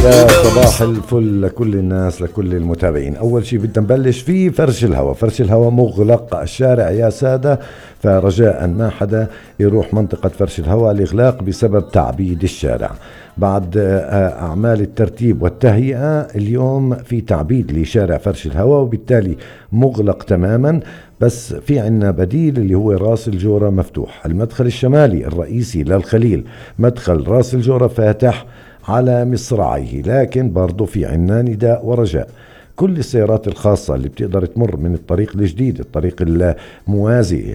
يا صباح الفل لكل الناس لكل المتابعين. أول شيء بدنا نبلش فيه فرش الهواء. فرش الهواء مغلق الشارع يا سادة، فرجاء ما حدا يروح منطقة فرش الهواء. الإغلاق بسبب تعبيد الشارع. بعد أعمال الترتيب والتهيئة اليوم في تعبيد لشارع فرش الهواء، وبالتالي مغلق تماما. بس في عنا بديل اللي هو راس الجورة مفتوح. المدخل الشمالي الرئيسي للخليل مدخل راس الجورة فاتح على مصراعيه، لكن برضو في عنا نداء ورجاء. كل السيارات الخاصة اللي بتقدر تمر من الطريق الجديد، الطريق الموازي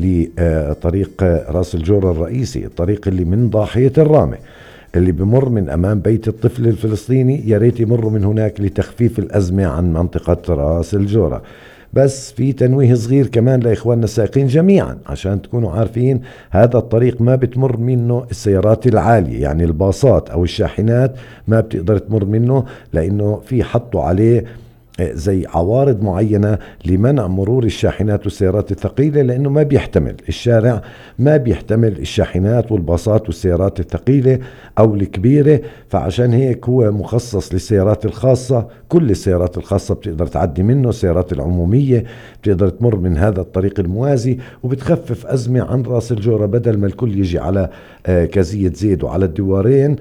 لطريق راس الجورة الرئيسي، الطريق اللي من ضاحية الرامة، اللي بمر من أمام بيت الطفل الفلسطيني، يا ريت يمروا من هناك لتخفيف الأزمة عن منطقة راس الجورة. بس في تنويه صغير كمان لإخواننا السائقين جميعا عشان تكونوا عارفين، هذا الطريق ما بتمر منه السيارات العالية، يعني الباصات أو الشاحنات ما بتقدر تمر منه، لأنه في حطوا عليه زي عوارض معينة لمنع مرور الشاحنات والسيارات الثقيلة، لأنه ما بيحتمل الشارع، ما بيحتمل الشاحنات والباصات والسيارات الثقيلة أو الكبيرة. فعشان هيك هو مخصص للسيارات الخاصة. كل السيارات الخاصة بتقدر تعدي منه، السيارات العمومية بتقدر تمر من هذا الطريق الموازي، وبتخفف أزمة عن راس الجورة. بدل ما الكل يجي على كازية زيد وعلى الدوارين،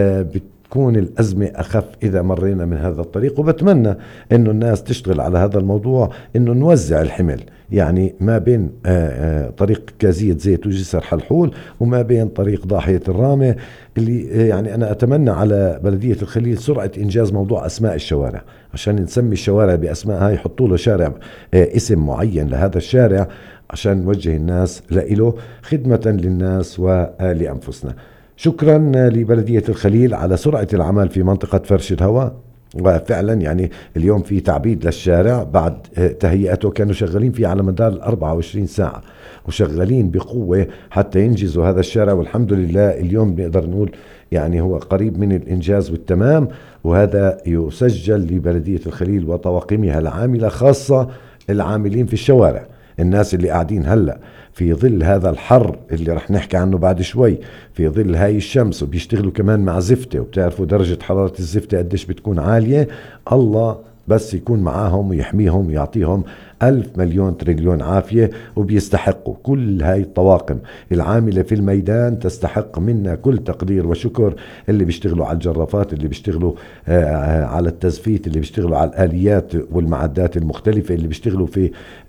تكون الأزمة أخف إذا مرينا من هذا الطريق. وبتمنى إنه الناس تشتغل على هذا الموضوع، إنه نوزع الحمل، يعني ما بين طريق كازية زيت وجسر حلحول، وما بين طريق ضاحية الرامة. اللي يعني أنا أتمنى على بلدية الخليل سرعة إنجاز موضوع أسماء الشوارع، عشان نسمي الشوارع بأسماء هاي، يحطوا له شارع اسم معين لهذا الشارع عشان نوجه الناس له خدمة للناس ولأنفسنا. شكرا لبلدية الخليل على سرعة العمل في منطقة فرش الهواء. وفعلا يعني اليوم في تعبيد للشارع بعد تهيئته، كانوا شغالين فيه على مدار 24 ساعة وشغالين بقوة حتى ينجزوا هذا الشارع. والحمد لله اليوم نقدر نقول يعني هو قريب من الإنجاز والتمام، وهذا يسجل لبلدية الخليل وطواقمها العاملة، خاصة العاملين في الشوارع، الناس اللي قاعدين هلأ في ظل هذا الحر اللي رح نحكي عنه بعد شوي، في ظل هاي الشمس، وبيشتغلوا كمان مع زفتة، وبتعرفوا درجة حرارة الزفتة قديش بتكون عالية. الله بس يكون معاهم ويحميهم ويعطيهم 1000 مليون تريليون عافية، وبيستحقوا. كل هاي الطواقم العاملة في الميدان تستحق منا كل تقدير وشكر. اللي بيشتغلوا على الجرافات، اللي بيشتغلوا على التزفيت، اللي بيشتغلوا على الآليات والمعدات المختلفة، اللي بيشتغلوا في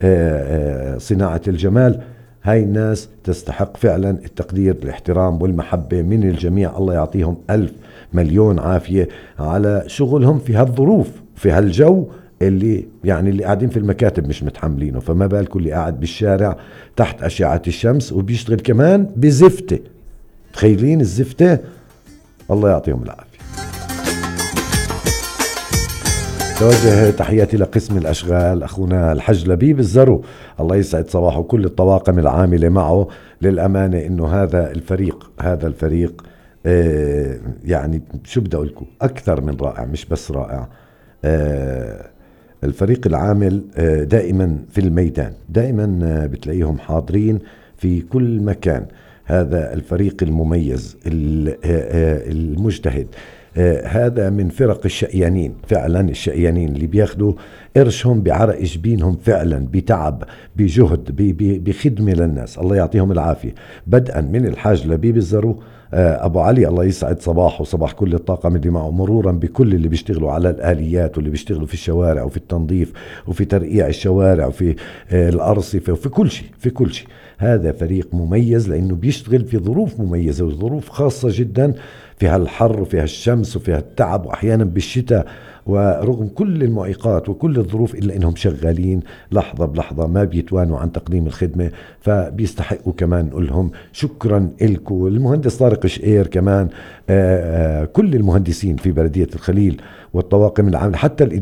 صناعة الجمال. هاي الناس تستحق فعلا التقدير، الاحترام والمحبة من الجميع. الله يعطيهم 1000 مليون عافية على شغلهم في هالظروف، في هالجو اللي يعني اللي قاعدين في المكاتب مش متحملينه، فما بالكم اللي قاعد بالشارع تحت أشعة الشمس وبيشتغل كمان بزفتة. تخيلين الزفتة. الله يعطيهم العافية. توجه تحياتي لقسم الأشغال أخونا الحج لبيب الزرو، الله يسعد صباحه، كل الطواقم العاملة معه. للأمانة إنه هذا الفريق يعني شو بدي أقول لكم، أكثر من رائع، مش بس رائع. الفريق العامل دائما في الميدان، دائما بتلاقيهم حاضرين في كل مكان. هذا الفريق المميز المجتهد، هذا من فرق الشقيانين، فعلا الشقيانين اللي بياخدوا قرشهم بعرق جبينهم، فعلا بتعب، بجهد، بخدمة للناس. الله يعطيهم العافية. بدءا من الحاج لبيب الزرو أبو علي، الله يسعد صباحه وصباح كل الطاقم اللي معه، مرورا بكل اللي بيشتغلوا على الآليات، واللي بيشتغلوا في الشوارع وفي التنظيف وفي ترقيع الشوارع وفي الأرصفة وفي كل شيء. هذا فريق مميز لأنه بيشتغل في ظروف مميزة وظروف خاصة جدا، فيها الحر وفيها الشمس وفيها التعب، وأحيانا بالشتاء. ورغم كل المعيقات وكل الظروف إلا أنهم شغالين لحظة بلحظة، ما بيتوانوا عن تقديم الخدمة. فبيستحقوا كمان نقول لهم شكرا لكم. المهندس طارق شقير كمان، كل المهندسين في بلدية الخليل والطواقم العاملة، حتى